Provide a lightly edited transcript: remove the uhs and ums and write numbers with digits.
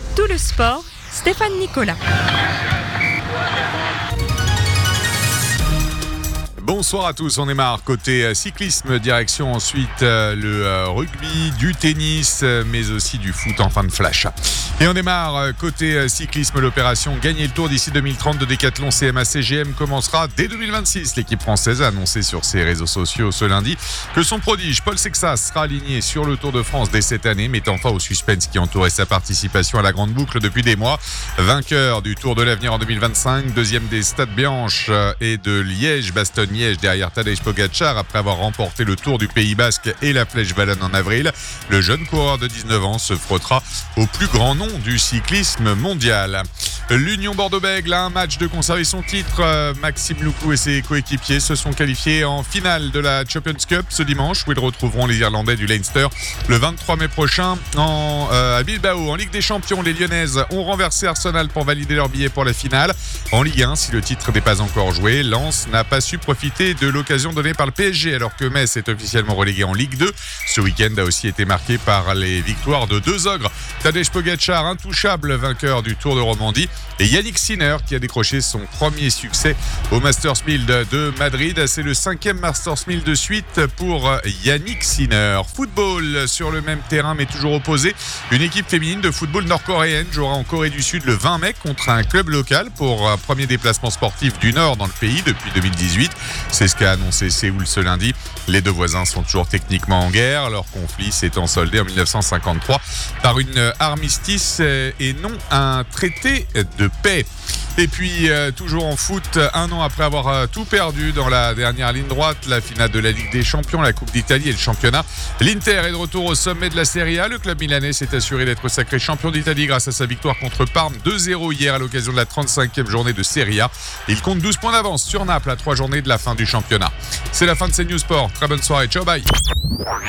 tout le sport, Stéphane Nicolas. Bonsoir à tous, on démarre côté cyclisme, direction ensuite le rugby, du tennis, mais aussi du foot en fin de flash. Et on démarre côté cyclisme, l'opération Gagner le Tour d'ici 2030 de Decathlon CMA-CGM commencera dès 2026. L'équipe française a annoncé sur ses réseaux sociaux ce lundi que son prodige Paul Sexas sera aligné sur le Tour de France dès cette année, mettant fin au suspense qui entourait sa participation à la Grande Boucle depuis des mois. Vainqueur du Tour de l'Avenir en 2025, deuxième des Stades Bianches et de Liège-Bastogne-Liège derrière Tadej Pogacar après avoir remporté le Tour du Pays Basque et la Flèche Wallonne en avril. Le jeune coureur de 19 ans se frottera au plus grand nom du cyclisme mondial. L'Union Bordeaux-Bègles a un match de conserver son titre. Maxime Loucou et ses coéquipiers se sont qualifiés en finale de la Champions Cup ce dimanche où ils retrouveront les Irlandais du Leinster le 23 mai prochain à Bilbao. En Ligue des Champions, les Lyonnaises ont renversé Arsenal pour valider leur billet pour la finale. En Ligue 1, si le titre n'est pas encore joué, Lens n'a pas su profiter de l'occasion donnée par le PSG alors que Metz est officiellement relégué en Ligue 2. Ce week-end a aussi été marqué par les victoires de deux ogres. Tadej Pogacar, intouchable vainqueur du Tour de Romandie, et Yannick Sinner qui a décroché son premier succès au Masters 1000 de Madrid. C'est le 5e Masters 1000 de suite pour Yannick Sinner. Football sur le même terrain mais toujours opposé. Une équipe féminine de football nord-coréenne jouera en Corée du Sud le 20 mai contre un club local pour un premier déplacement sportif du Nord dans le pays depuis 2018. C'est ce qu'a annoncé Séoul ce lundi. Les deux voisins sont toujours techniquement en guerre. Leur conflit s'étant soldé en 1953 par une armistice et non un traité de paix. Et puis, toujours en foot, un an après avoir tout perdu dans la dernière ligne droite, la finale de la Ligue des Champions, la Coupe d'Italie et le championnat, l'Inter est de retour au sommet de la Serie A. Le club milanais s'est assuré d'être sacré champion d'Italie grâce à sa victoire contre Parme 2-0 hier à l'occasion de la 35e journée de Serie A. Il compte 12 points d'avance sur Naples à 3 journées de la fin du championnat. C'est la fin de CNews Sport. Très bonne soirée. Ciao, bye.